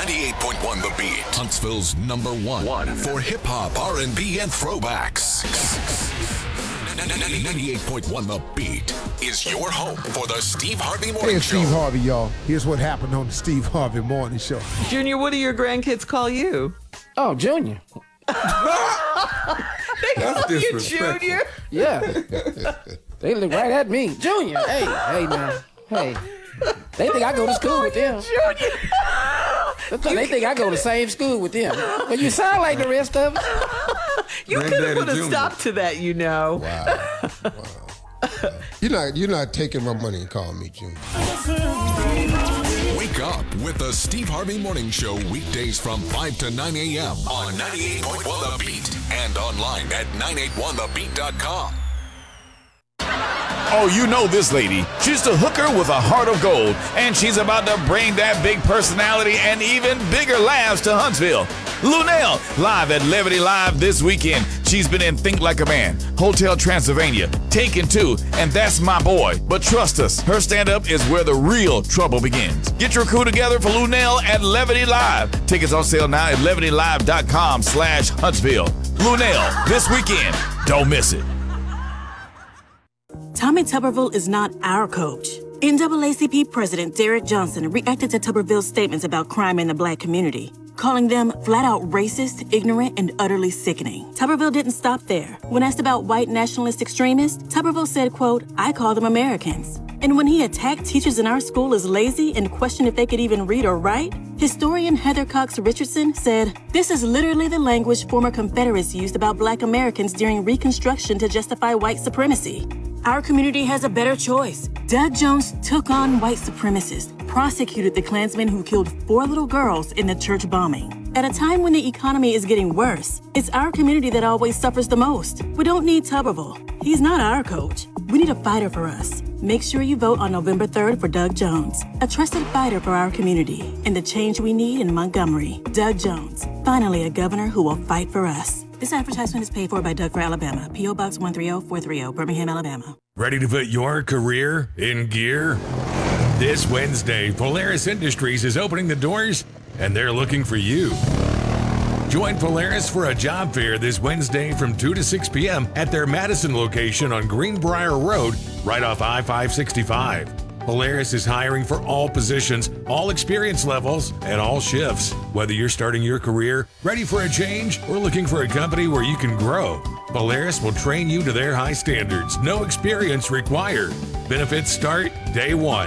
98.1 The Beat. Huntsville's number one for hip-hop, R&B, and throwbacks. 98.1 The Beat is your home for the Steve Harvey Morning Hey, it's Show. Steve Harvey, y'all. Here's what happened on the Steve Harvey Morning Show. Junior, what do your grandkids call you? Oh, Junior. They call you Junior? Yeah. They look right at me. Junior. Hey, man. Hey. They think I go to school with them. Junior. They think I go to the same school with them. But you sound like the rest of us. You could have put a stop to that, you know. Wow. You're not taking my money and calling me Junior. Wake up with the Steve Harvey Morning Show weekdays from 5 to 9 a.m. on 98.1 The Beat and online at 981thebeat.com. Oh, you know this lady. She's the hooker with a heart of gold, and she's about to bring that big personality and even bigger laughs to Huntsville. Luenell, live at Levity Live this weekend. She's been in Think Like a Man, Hotel Transylvania, Taken 2, and That's My Boy. But trust us, her stand-up is where the real trouble begins. Get your crew together for Luenell at Levity Live. Tickets on sale now at levitylive.com/Huntsville. Luenell, this weekend. Don't miss it. Tommy Tuberville is not our coach. NAACP President Derek Johnson reacted to Tuberville's statements about crime in the black community, calling them flat-out racist, ignorant, and utterly sickening. Tuberville didn't stop there. When asked about white nationalist extremists, Tuberville said, quote, "I call them Americans." And when he attacked teachers in our school as lazy and questioned if they could even read or write, historian Heather Cox Richardson said, "This is literally the language former Confederates used about black Americans during Reconstruction to justify white supremacy." Our community has a better choice. Doug Jones took on white supremacists, prosecuted the Klansmen who killed 4 little girls in the church bombing. At a time when the economy is getting worse, it's our community that always suffers the most. We don't need Tuberville. He's not our coach. We need a fighter for us. Make sure you vote on November 3rd for Doug Jones, a trusted fighter for our community and the change we need in Montgomery. Doug Jones, finally a governor who will fight for us. This advertisement is paid for by Doug for Alabama. P.O. Box 130-430, Birmingham, Alabama. Ready to put your career in gear? This Wednesday, Polaris Industries is opening the doors, and they're looking for you. Join Polaris for a job fair this Wednesday from 2 to 6 p.m. at their Madison location on Greenbrier Road, right off I-565. Polaris is hiring for all positions, all experience levels, and all shifts. Whether you're starting your career, ready for a change, or looking for a company where you can grow, Polaris will train you to their high standards. No experience required. Benefits start day one.